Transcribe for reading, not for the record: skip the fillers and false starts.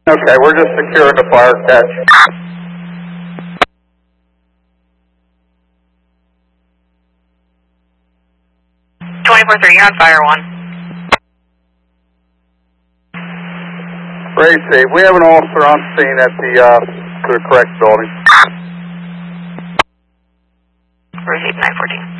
Okay, we're just securing the fire catch. 24-3, you're on fire 1. Racy, we have an officer on scene at the correct building. Received 914.